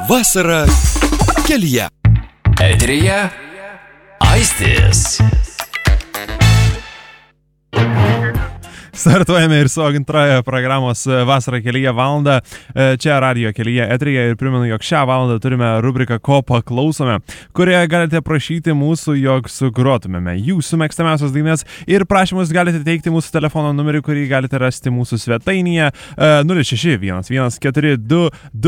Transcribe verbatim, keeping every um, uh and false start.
Vasara kelyje. Eteryje Aistis. Startuojame ir su antroje programos Vasara kelyje valandą. Čia Radio kelyje eteryje ir primenu, jog šią valandą turime rubriką Ko paklausome, kurioje galite prašyti mūsų, jog sugrotumėme jūsų mėgstamiausias dainas ir prašymus galite teikti mūsų telefono numerį, kurį galite rasti mūsų svetainėje nulis šeši vienas vienas keturi du du